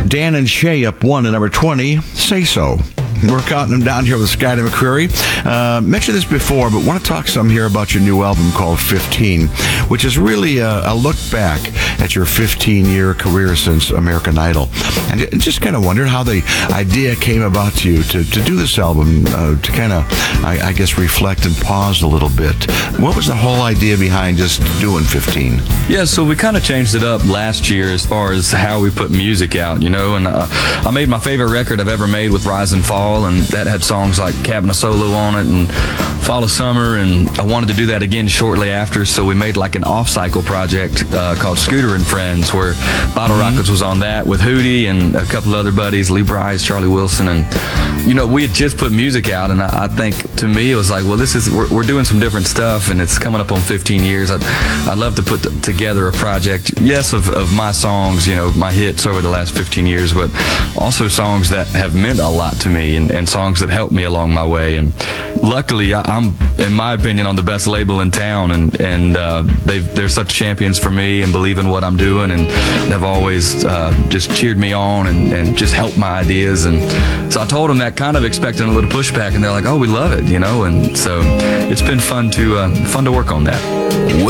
Dan and Shay up 1 to number 20, Say So. We're counting them down here with Skyler McCreary. Mentioned this before, but want to talk some here about your new album called 15, which is really a look back at your 15-year career since American Idol. And just kind of wondered how the idea came about to you to do this album, to kind of, I guess, reflect and pause a little bit. What was the whole idea behind just doing 15? Yeah, so we kind of changed it up last year as far as how we put music out, and I made my favorite record I've ever made with Rise and Fall, and that had songs like Cabin of Solo on it and Fall of Summer, and I wanted to do that again shortly after, so we made like an off-cycle project called Scooter and Friends, where Bottle Rockets was on that with Hootie and a couple other buddies, Lee Bryce, Charlie Wilson, and we had just put music out, and I think to me it was like, well, we're doing some different stuff, and it's coming up on 15 years. I'd love to put together a project, yes, of my songs, my hits over the last 15 years, but also songs that have meant a lot to me, and songs that helped me along my way. And luckily, I'm, in my opinion, on the best label in town, and they're such champions for me and believe in what I'm doing, and they've always just cheered me on and just helped my ideas. And so I told them that, kind of expecting a little pushback, and they're like, oh, we love it, and so it's been fun to work on that.